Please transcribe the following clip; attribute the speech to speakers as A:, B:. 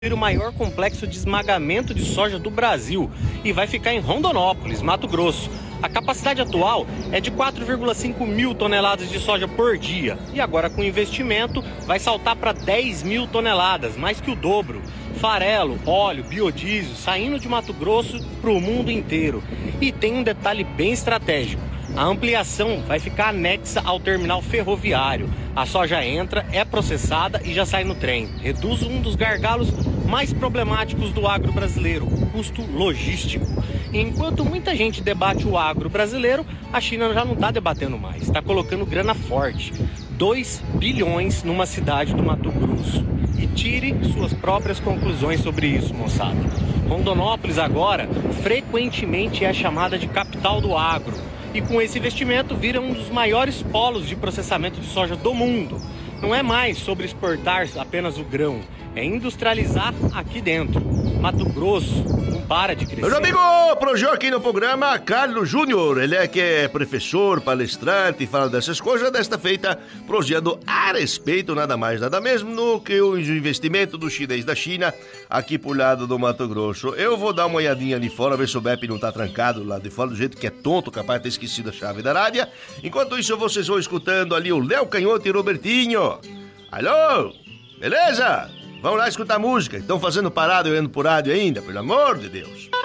A: o maior complexo de esmagamento de soja do Brasil e vai ficar em Rondonópolis, Mato Grosso. A capacidade atual é de 4,5 mil toneladas de soja por dia e agora com investimento vai saltar para 10 mil toneladas, mais que o dobro. Farelo, óleo, biodiesel saindo de Mato Grosso para o mundo inteiro. E tem um detalhe bem estratégico. A ampliação vai ficar anexa ao terminal ferroviário. A soja entra, é processada e já sai no trem. Reduz um dos gargalos mais problemáticos do agro brasileiro, o custo logístico. E enquanto muita gente debate o agro brasileiro, a China já não está debatendo mais, está colocando grana forte. 2 bilhões numa cidade do Mato Grosso. E tire suas próprias conclusões sobre isso, moçada. Rondonópolis agora frequentemente é chamada de capital do agro. E com esse investimento vira um dos maiores polos de processamento de soja do mundo. Não é mais sobre exportar apenas o grão, é industrializar aqui dentro. Mato Grosso não para de crescer.
B: Meu amigo, Projô aqui no programa, Carlos Júnior, ele é que é professor, palestrante, fala dessas coisas, desta feita, projeto a respeito, nada mais, nada mesmo, do que o investimento do chinês da China, aqui pro lado do Mato Grosso. Eu vou dar uma olhadinha ali fora, ver se o BEP não tá trancado lá de fora, do jeito que é tonto, capaz de ter esquecido a chave da rádio. Enquanto isso, vocês vão escutando ali o Léo Canhoto e Robertinho. Alô? Beleza? Vamos lá escutar música. Estão fazendo parada olhando por rádio ainda, pelo amor de Deus.